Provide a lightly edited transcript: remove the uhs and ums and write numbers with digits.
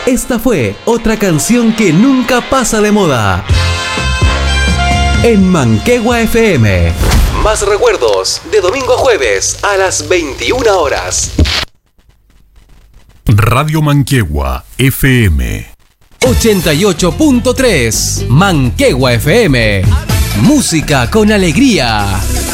Esta fue otra canción que nunca pasa de moda. En Manquehue FM. Más recuerdos de domingo a jueves a las 21 horas. Radio Manquehue FM 88.3 Manquehue FM. Música con alegría.